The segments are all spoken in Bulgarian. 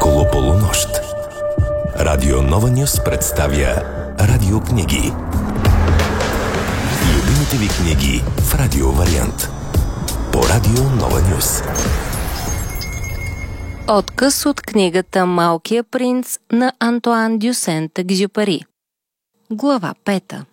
Около полунощ. Радио Нова Нюс представя радиокниги. Любимите ви книги в радиовариант. По Радио Нова Нюс. Откъс от книгата «Малкия принц» на Антоан дю Сент-Екзюпери. Глава 5.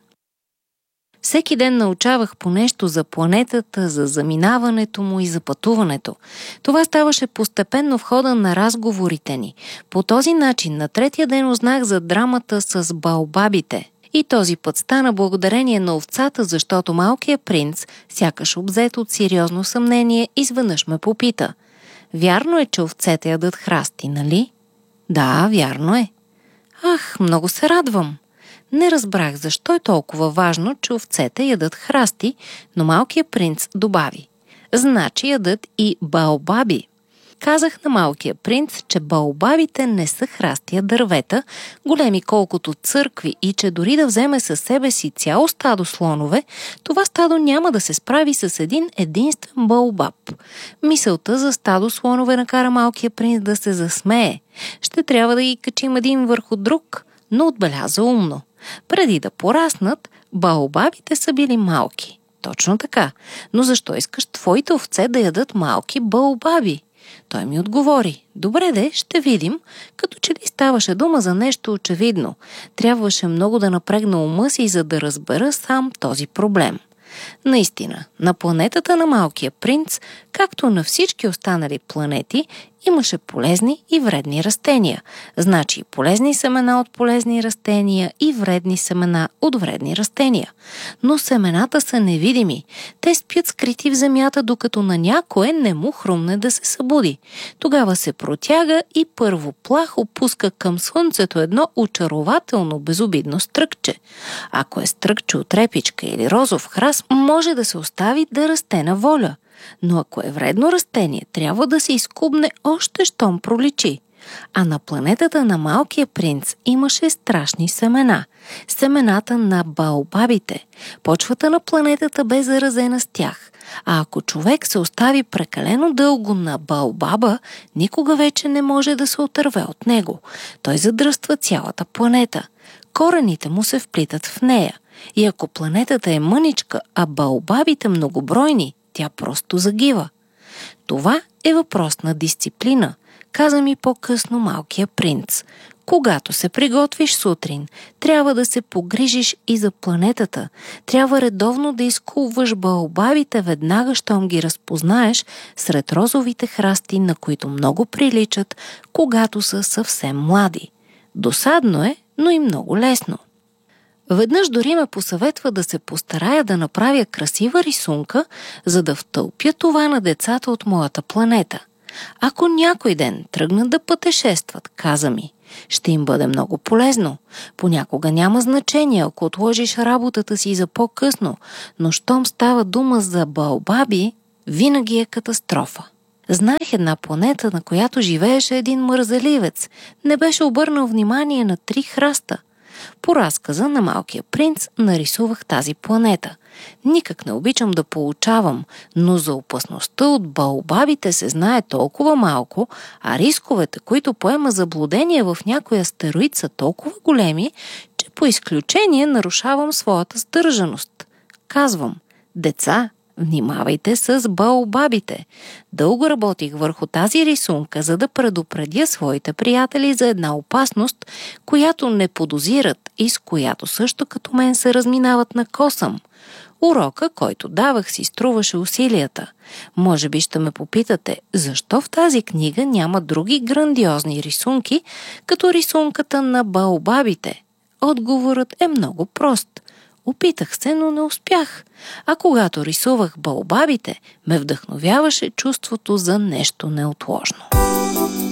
Всеки ден научавах по нещо за планетата, за заминаването му и за пътуването. Това ставаше постепенно в хода на разговорите ни. По този начин на третия ден узнах за драмата с баобабите. И този път стана благодарение на овцата, защото малкият принц, сякаш обзет от сериозно съмнение, изведнъж ме попита: «Вярно е, че овцете ядат храсти, нали?» «Да, вярно е». «Ах, много се радвам». Не разбрах защо е толкова важно, че овцете ядат храсти, но малкият принц добави: «Значи ядат и баобаби». Казах на малкия принц, че баобабите не са храстия дървета, големи колкото църкви, и че дори да вземе със себе си цяло стадо слонове, това стадо няма да се справи с един единствен баобаб. Мисълта за стадо слонове накара малкия принц да се засмее. Ще трябва да ги качим един върху друг, но отбеляза умно: преди да пораснат, баобабите са били малки. Точно така, но защо искаш твоите овце да ядат малки баобаби? Той ми отговори: добре де, ще видим, като че ли ставаше дума за нещо очевидно. Трябваше много да напрегна ума си, за да разбера сам този проблем. Наистина, на планетата на малкия принц, както на всички останали планети, имаше полезни и вредни растения. Значи полезни семена от полезни растения и вредни семена от вредни растения. Но семената са невидими. Те спят скрити в земята, докато на някое не му хрумне да се събуди. Тогава се протяга и първо плахо пуска към слънцето едно очарователно безобидно стръкче. Ако е стръкче от репичка или розов храст, може да се остави да расте на воля. Но ако е вредно растение, трябва да се изкубне още щом проличи. А на планетата на малкия принц имаше страшни семена. Семената на баобабите. Почвата на планетата бе заразена с тях. А ако човек се остави прекалено дълго на баобаба, никога вече не може да се отърве от него. Той задръства цялата планета. Корените му се вплитат в нея. И ако планетата е мъничка, а баобабите многобройни, тя просто загива. Това е въпрос на дисциплина, каза ми по-късно малкия принц. Когато се приготвиш сутрин, трябва да се погрижиш и за планетата. Трябва редовно да изкубваш баобабите веднага, щом ги разпознаеш сред розовите храсти, на които много приличат, когато са съвсем млади. Досадно е, но и много лесно. Веднъж дори ме посъветва да се постарая да направя красива рисунка, за да втълпя това на децата от моята планета. Ако някой ден тръгнат да пътешестват, каза ми, ще им бъде много полезно. Понякога няма значение, ако отложиш работата си за по-късно, но щом става дума за баобаби, винаги е катастрофа. Знаех една планета, на която живееше един мързеливец. Не беше обърнал внимание на 3 храста. По разказа на малкия принц нарисувах тази планета. Никак не обичам да получавам, но за опасността от баобабите се знае толкова малко, а рисковете, които поема заблудение в някой астероид, са толкова големи, че по изключение нарушавам своята сдържаност. Казвам: деца, внимавайте с баобабите. Дълго работих върху тази рисунка, за да предупредя своите приятели за една опасност, която не подозират и с която също като мен се разминават на косъм. Урока, който давах, си струваше усилията. Може би ще ме попитате, защо в тази книга няма други грандиозни рисунки, като рисунката на баобабите? Отговорът е много прост. Опитах се, но не успях. А когато рисувах баобабите, ме вдъхновяваше чувството за нещо неотложно.